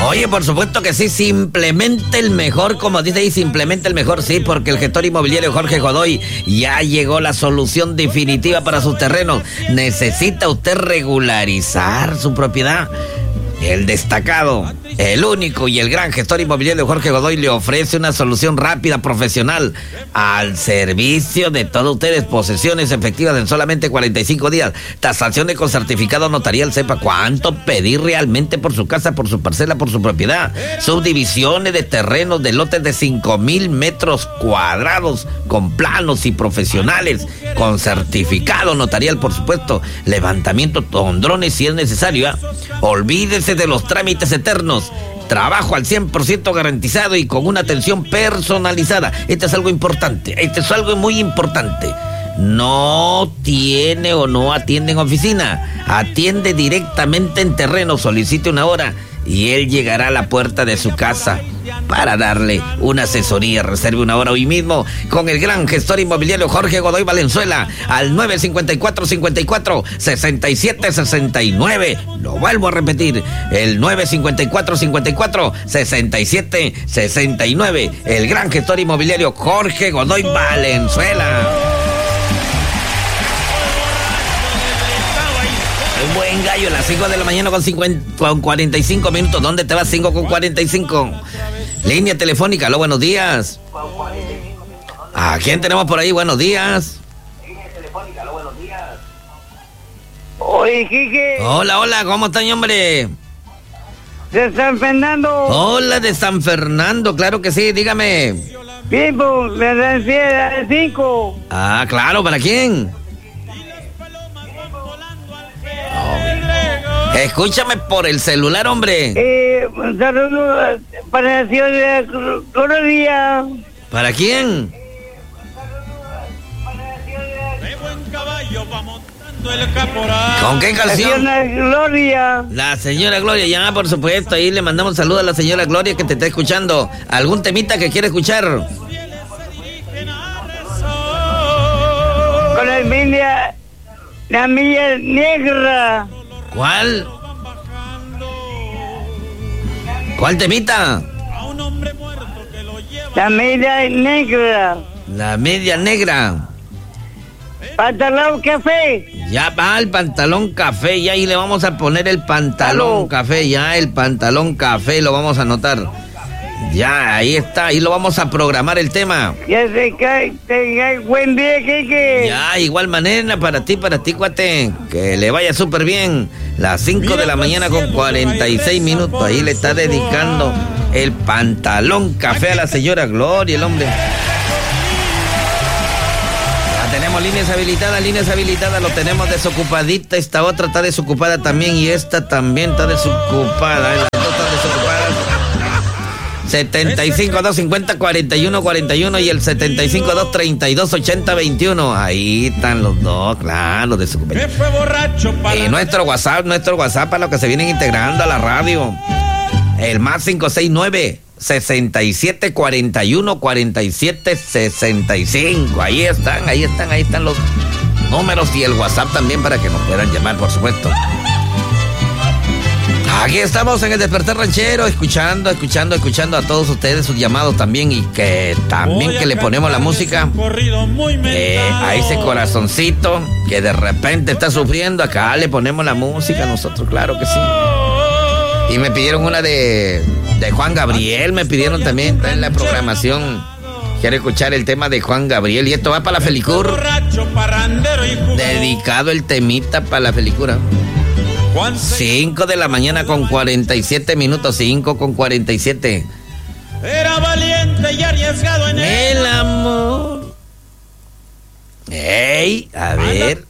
Oye, por supuesto que sí, simplemente el mejor, como dice ahí, simplemente el mejor, sí, porque el gestor inmobiliario Jorge Godoy ya llegó la solución definitiva para sus terrenos. ¿Necesita usted regularizar su propiedad? El destacado, el único y el gran gestor inmobiliario Jorge Godoy le ofrece una solución rápida, profesional, al servicio de todos ustedes. Posesiones efectivas en solamente 45 días. Tasaciones con certificado notarial. Sepa cuánto pedir realmente por su casa, por su parcela, por su propiedad. Subdivisiones de terrenos de lotes de 5,000 metros cuadrados con planos y profesionales, con certificado notarial, por supuesto. Levantamiento con drones si es necesario, ¿eh? Olvídese de los trámites eternos. Trabajo al 100% garantizado y con una atención personalizada. Esto es algo importante. Esto es algo muy importante. No tiene o no atiende en oficina. Atiende directamente en terreno. Solicite una hora y él llegará a la puerta de su casa para darle una asesoría. Reserve una hora hoy mismo con el gran gestor inmobiliario Jorge Godoy Valenzuela al 954-54-6769. Lo vuelvo a repetir, el 954-54-6769. El gran gestor inmobiliario Jorge Godoy Valenzuela. Un buen gallo, a las 5 de la mañana con 45 minutos. ¿Dónde te vas? 5 con 45. Línea telefónica, aló, buenos días. ¿A quién tenemos por ahí? Buenos días. Línea telefónica, aló, buenos días. Oye, Quique. Hola, ¿cómo están, hombre? De San Fernando. Hola, de San Fernando, claro que sí, dígame. Bien, pues, me dan 5. Ah, claro, ¿para quién? Escúchame por el celular, hombre. Un saludo para la señora Gloria. ¿Para quién? ¿Con qué canción? La señora Gloria. La señora Gloria, ya, por supuesto. Ahí le mandamos saludos a la señora Gloria que te está escuchando. ¿Algún temita que quiere escuchar? Con la milla negra. ¿Cuál? ¿Cuál temita? La media negra. La media negra. Pantalón café. Ya va el pantalón café, ya ahí le vamos a poner el pantalón café, ya el pantalón café lo vamos a anotar. Ya, ahí está, ahí lo vamos a programar el tema. Ya se cae, buen día, Kike. Ya, igual manera para ti, cuate, que le vaya súper bien. Las 5 de la mañana con 46 minutos, ahí le está dedicando el pantalón café a la señora Gloria, el hombre. Ya tenemos líneas habilitadas, lo tenemos desocupadita, esta otra está desocupada también y esta también está desocupada, las dos están desocupadas. 75-250-41-41 y el 75-232-80-21. Ahí están los dos, claro, desocupados. Y nuestro WhatsApp para los que se vienen integrando a la radio. El más 569-6741-4765. Ahí están los números y el WhatsApp también para que nos puedan llamar, por supuesto. Aquí estamos en el Despertar Ranchero, escuchando a todos ustedes sus llamados también y que también que le ponemos la música a ese corazoncito que de repente está sufriendo. Acá le ponemos la música nosotros, claro que sí. Y me pidieron una de Juan Gabriel, me pidieron también en la programación. Quiero escuchar el tema de Juan Gabriel y esto va para la Felicur. Dedicado el temita para la Felicura. 5 de la mañana con 47 minutos, 5 con 47. Era valiente y arriesgado en el amor. Ey, a ver.